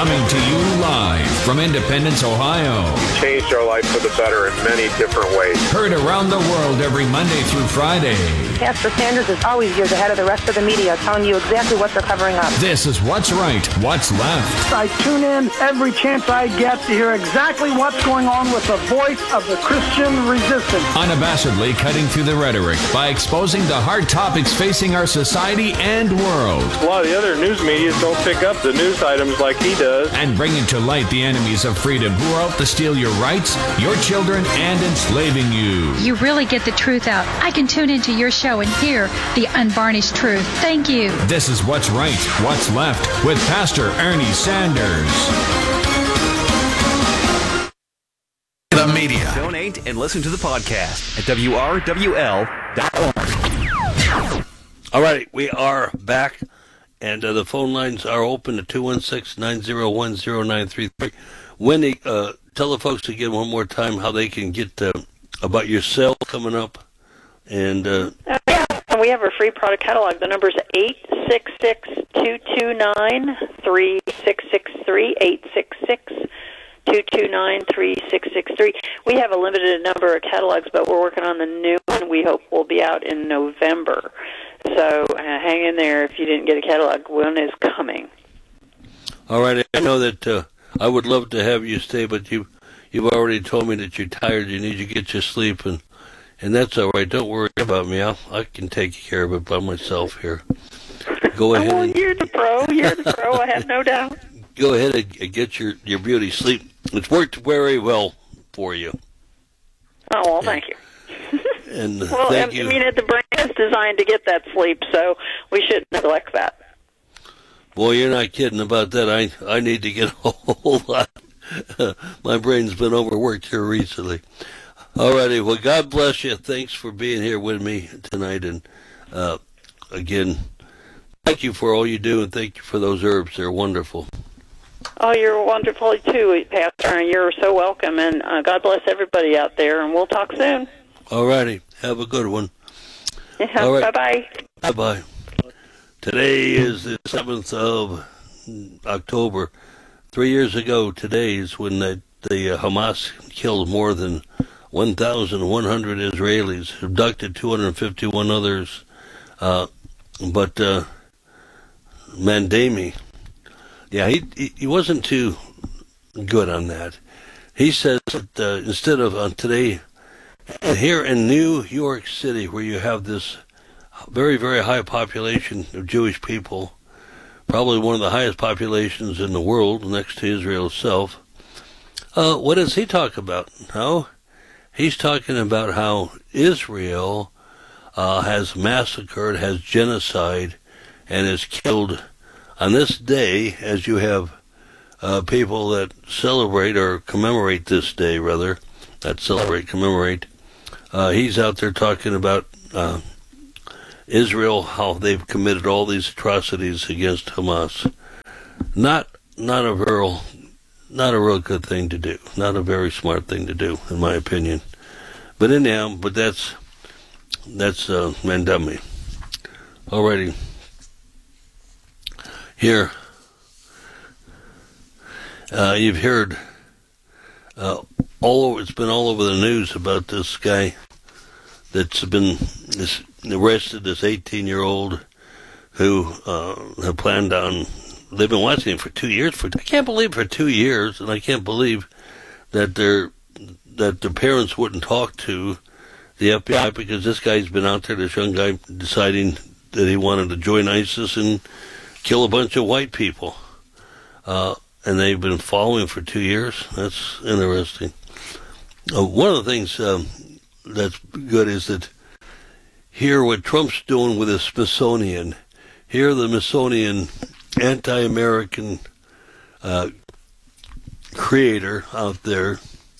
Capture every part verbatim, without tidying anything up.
Coming to you live from Independence, Ohio. Changed our life for the better in many different ways. Heard around the world every Monday through Friday. Pastor Sanders is always years ahead of the rest of the media, telling you exactly what they're covering up. This is What's Right, What's Left. I tune in every chance I get to hear exactly what's going on with the voice of the Christian resistance. Unabashedly cutting through the rhetoric by exposing the hard topics facing our society and world. A lot of the other news media don't pick up the news items like he does. And bringing to light the enemies of freedom who are out to steal your rights, your children, and enslaving you. You really get the truth out. I can tune into your show and hear the unvarnished truth. Thank you. This is What's Right, What's Left with Pastor Ernie Sanders. The media. Donate and listen to the podcast at W R W L dot org. All right, we are back, and uh, the phone lines are open at two one six, nine zero one, zero nine three three. Wendy, uh, tell the folks again one more time how they can get uh, about your sale coming up. And uh, uh, yeah, and we have our free product catalog. The number is eight six six, two two nine, three six six three, eight six six, two two nine, three six six three. We have a limited number of catalogs, but we're working on the new one. We hope will be out in November. So uh, hang in there if you didn't get a catalog. One is coming. All right, I know that uh, I would love to have you stay, but you, you've already told me that you're tired. You need to get your sleep, and And that's all right. Don't worry about me. I'll, I can take care of it by myself here. Go ahead. Oh, and, you're the pro. You're the pro. I have no doubt. Go ahead and get your, your beauty sleep. It's worked very well for you. Oh, well, thank you. And well, thank I, you. I mean, the brain is designed to get that sleep, so we shouldn't neglect that. Boy, you're not kidding about that. I I need to get a whole lot. My brain's been overworked here recently. All righty. Well, God bless you. Thanks for being here with me tonight. And uh, again, thank you for all you do, and thank you for those herbs. They're wonderful. Oh, you're wonderful too, Pastor, and you're so welcome. And uh, God bless everybody out there, and we'll talk soon. All righty. Have a good one. Yeah, all right. Bye-bye. Bye-bye. Today is the seventh of October. Three years ago today is when the, the uh, Hamas killed more than one thousand one hundred Israelis, abducted two hundred fifty-one others. Uh, but uh, Mandami, yeah, he, he he wasn't too good on that. He says that uh, instead of uh, today, here in New York City, where you have this very, very high population of Jewish people, probably one of the highest populations in the world, next to Israel itself, uh, what does he talk about? No, he's talking about how Israel uh, has massacred, has genocide, and has killed. On this day, as you have uh, people that celebrate or commemorate this day, rather, not celebrate, commemorate, uh, he's out there talking about uh, Israel, how they've committed all these atrocities against Hamas. Not, not a real, not a real good thing to do. Not a very smart thing to do, in my opinion. But anyhow, but that's that's uh, Mandami. Alrighty. Here, uh, you've heard uh, all over. It's been all over the news about this guy that's been this, arrested. This eighteen-year-old who uh, have planned on. They've been watching him for two years. For I can't believe for two years, and I can't believe that their that their parents wouldn't talk to the F B I, because this guy's been out there. This young guy deciding that he wanted to join ISIS and kill a bunch of white people. Uh, and they've been following for two years. That's interesting. Uh, one of the things um, that's good is that here what Trump's doing with the Smithsonian, here the Smithsonian anti-American uh, creator out there,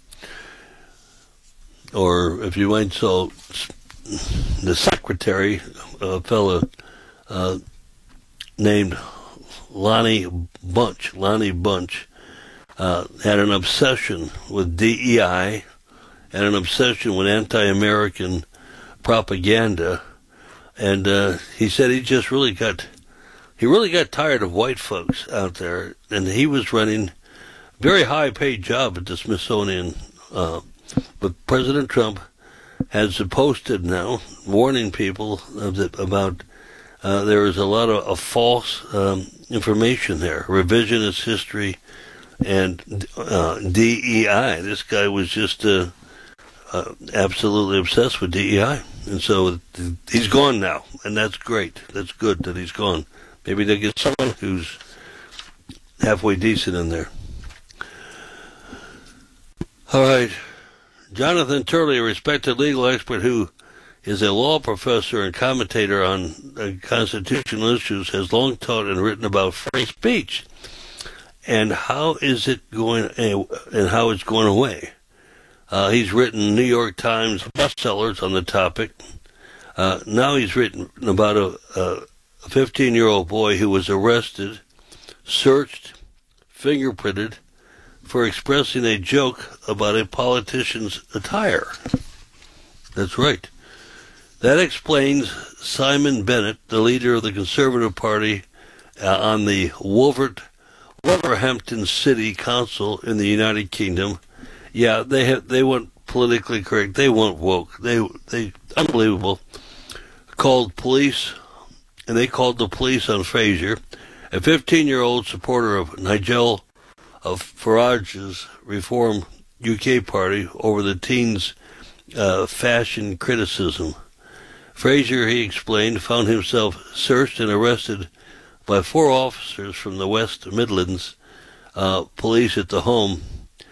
or if you might so, the secretary, a fellow uh, named Lonnie Bunch, Lonnie Bunch, uh, had an obsession with D E I and an obsession with anti-American propaganda, and uh, he said he just really got, he really got tired of white folks out there, and he was running a very high-paid job at the Smithsonian. Uh, but President Trump has posted now, warning people of the, about uh, there is a lot of, of false um, information there, revisionist history, and uh, D E I. This guy was just uh, uh, absolutely obsessed with D E I. And so he's gone now, and that's great. That's good that he's gone. Maybe they'll get someone who's halfway decent in there. All right. Jonathan Turley, a respected legal expert who is a law professor and commentator on uh, constitutional issues, has long taught and written about free speech and how is it going uh, and how it's going away. Uh, he's written New York Times bestsellers on the topic. Uh, now he's written about a, a fifteen-year-old boy who was arrested, searched, fingerprinted for expressing a joke about a politician's attire. That's right. That explains Simon Bennett, the leader of the Conservative Party uh, on the Wolvert, Wolverhampton City Council in the United Kingdom. Yeah, they have, they went politically correct. They went woke. They they unbelievable. Called police, and they called the police on Fraser, a fifteen-year-old supporter of Nigel of Farage's Reform U K party, over the teens' uh, fashion criticism. Fraser, he explained, found himself searched and arrested by four officers from the West Midlands uh, police at the home,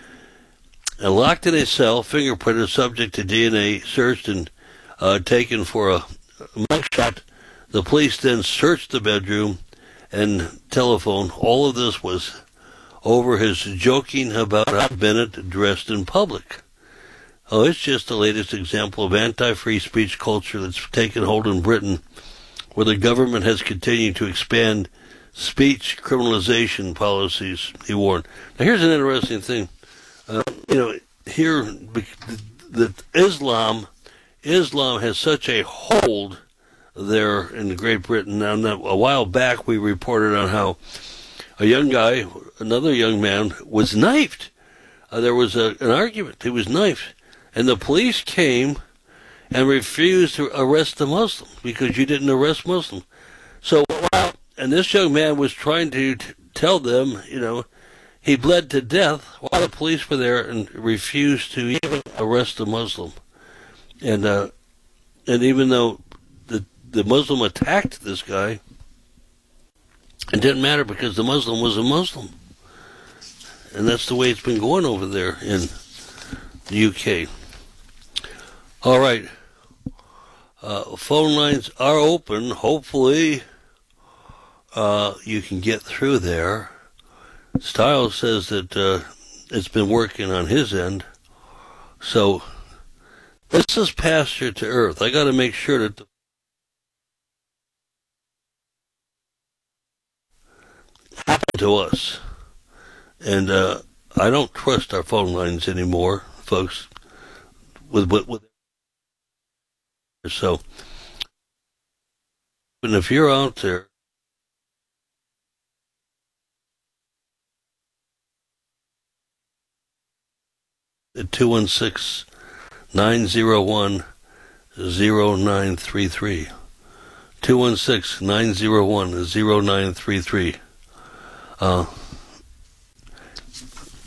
and locked in a cell, fingerprinted, subject to D N A, searched and uh, taken for a mugshot. The police then searched the bedroom and telephone. All of this was over his joking about how Bennett dressed in public. Oh, it's just the latest example of anti-free speech culture that's taken hold in Britain, where the government has continued to expand speech criminalization policies, he warned. Now, here's an interesting thing. Uh, you know, here, that Islam, Islam has such a hold there in Great Britain. Now, a while back, we reported on how a young guy, another young man, was knifed. Uh, there was a, an argument. He was knifed. And the police came and refused to arrest the Muslim because you didn't arrest Muslim. So, wow. And this young man was trying to t- tell them, you know, he bled to death while the police were there and refused to even arrest the Muslim. And uh, and even though the the Muslim attacked this guy, it didn't matter because the Muslim was a Muslim. And that's the way it's been going over there in the U K. All right. Uh, phone lines are open. Hopefully uh, you can get through there. Stiles says that uh, it's been working on his end. So this is Pasture to Earth. I got to make sure that the happened to us. And uh, I don't trust our phone lines anymore, folks. With with, with so, and if you're out there, at two one six, nine zero one, zero nine three three, two one six, nine zero one, zero nine three three. Uh,